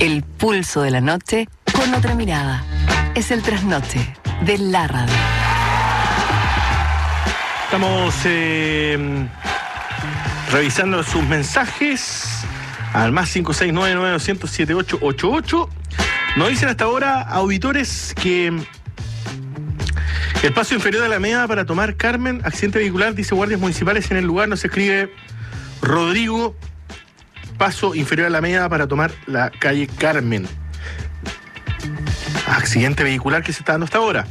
El pulso de la noche con otra mirada. Es el trasnoche de la radio. Estamos revisando sus mensajes al más 569-900-7888. Nos dicen hasta ahora auditores que el paso inferior de la Alameda para tomar Carmen, accidente vehicular, dice guardias municipales en el lugar, nos escribe Rodrigo, paso inferior a la Alameda para tomar la calle Carmen. Accidente vehicular que se está dando hasta ahora.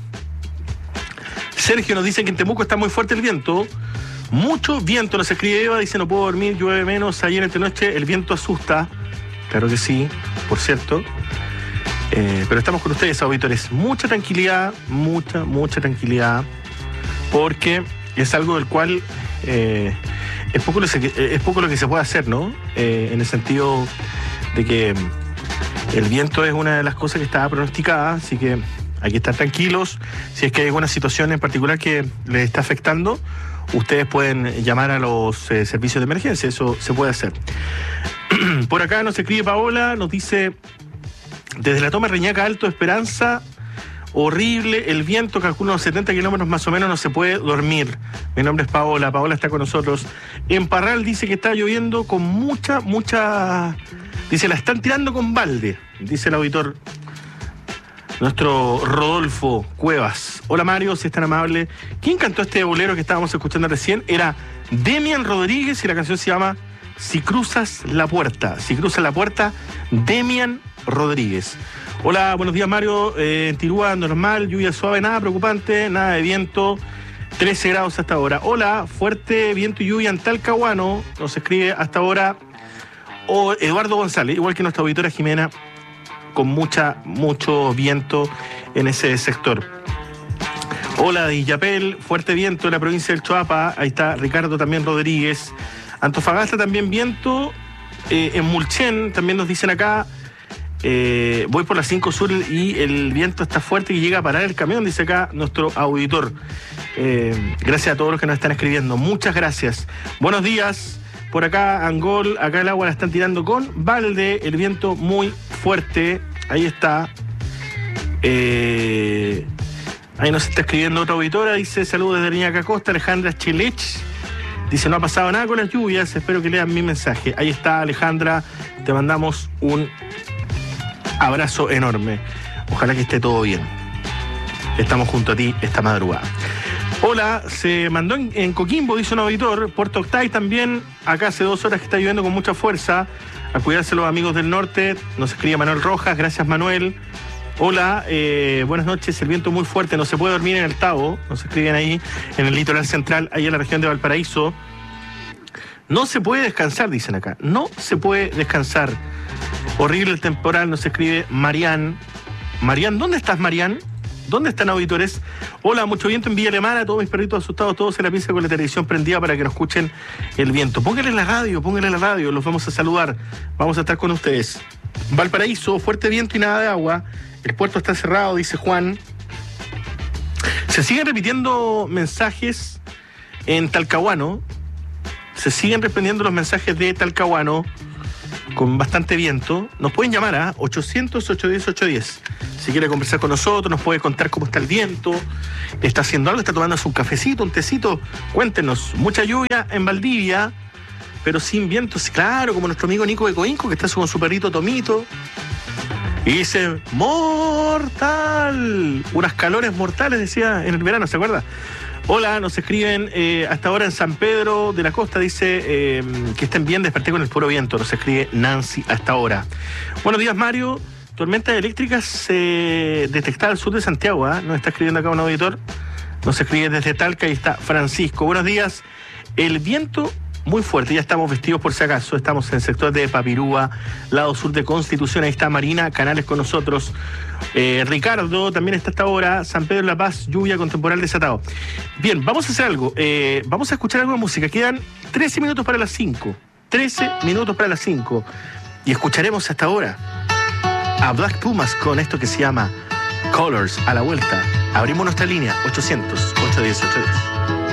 Sergio nos dice que en Temuco está muy fuerte el viento. Mucho viento, nos escribe Eva, dice no puedo dormir, llueve menos, ayer entre noche el viento asusta. Claro que sí, por cierto. Pero estamos con ustedes, auditores. Mucha tranquilidad, mucha tranquilidad, porque es algo del cual es poco lo que se puede hacer, ¿no? En el sentido de que el viento es una de las cosas que está pronosticada, así que hay que estar tranquilos. Si es que hay alguna situación en particular que les está afectando, ustedes pueden llamar a los servicios de emergencia, eso se puede hacer. Por acá nos escribe Paola, nos dice: desde la toma Reñaca Alto Esperanza, horrible el viento, calculo unos 70 kilómetros más o menos, no se puede dormir. Mi nombre es Paola, Paola está con nosotros. En Parral dice que está lloviendo con mucha, dice la están tirando con balde, dice el auditor, nuestro Rodolfo Cuevas. Hola Mario, si es tan amable. ¿Quién cantó este bolero que estábamos escuchando recién? Era Demian Rodríguez y la canción se llama Si cruzas la puerta. Si cruzas la puerta, Demian Rodríguez. Hola, buenos días Mario. En Tirúa normal, lluvia suave, nada preocupante, nada de viento, 13 grados hasta ahora. Hola, fuerte viento y lluvia en Talcahuano, nos escribe hasta ahora Eduardo González, igual que nuestra auditora Jimena, con mucho viento en ese sector. Hola de Illapel, fuerte viento en la provincia del Choapa, ahí está Ricardo también Rodríguez. Antofagasta también viento, en Mulchen también nos dicen acá. Voy por la 5 Sur y el viento está fuerte y llega a parar el camión, dice acá nuestro auditor. Gracias a todos los que nos están escribiendo, muchas gracias. Buenos días, por acá Angol, acá el agua la están tirando con balde, el viento muy fuerte, ahí está. Ahí nos está escribiendo otra auditora, dice saludos desde Reñaca Costa, Alejandra Chelech. Dice, no ha pasado nada con las lluvias, espero que lean mi mensaje. Ahí está Alejandra, te mandamos un abrazo enorme. Ojalá que esté todo bien. Estamos junto a ti esta madrugada. Hola, se mandó en Coquimbo, dice un auditor. Puerto Octay también, acá hace 2 horas que está lloviendo con mucha fuerza. A cuidarse los amigos del norte. Nos escribe Manuel Rojas, gracias Manuel. Hola, buenas noches, el viento muy fuerte, no se puede dormir en el Tabo. Nos escriben ahí en el litoral central, ahí en la región de Valparaíso. No se puede descansar, dicen acá. No se puede descansar. Horrible el temporal, nos escribe Marián. Marián, ¿dónde estás, Marián? ¿Dónde están auditores? Hola, mucho viento en Villa Alemana, todos mis perritos asustados, todos en la pieza con la televisión prendida para que nos escuchen el viento. Pónganle la radio, los vamos a saludar, vamos a estar con ustedes. Valparaíso, fuerte viento y nada de agua. El puerto está cerrado, dice Juan. Se siguen repitiendo mensajes en Talcahuano. Se siguen repitiendo los mensajes de Talcahuano con bastante viento. Nos pueden llamar a 800-810-810. Si quiere conversar con nosotros, nos puede contar cómo está el viento. ¿Está haciendo algo? ¿Está tomándose un cafecito, un tecito? Cuéntenos. Mucha lluvia en Valdivia, pero sin viento. Claro, como nuestro amigo Nico de Coinco, que está con su perrito Tomito. Y dice, mortal. Unas calores mortales, decía en el verano, ¿se acuerda? Hola, nos escriben hasta ahora en San Pedro de la Costa, dice que estén bien, desperté con el puro viento, nos escribe Nancy hasta ahora. Buenos días, Mario. Tormentas eléctricas detectadas al sur de Santiago, ¿eh? Nos está escribiendo acá un auditor, nos escribe desde Talca y está Francisco. Buenos días. El viento muy fuerte, ya estamos vestidos por si acaso, estamos en el sector de Papirúa, lado sur de Constitución, ahí está Marina Canales con nosotros. Ricardo también está hasta ahora. San Pedro de la Paz, lluvia con temporal desatado. Bien, vamos a hacer algo, vamos a escuchar algo de música. Quedan 13 minutos para las 5, 13 minutos para las 5, y escucharemos hasta ahora a Black Pumas con esto que se llama Colors. A la vuelta abrimos nuestra línea 800-810-810.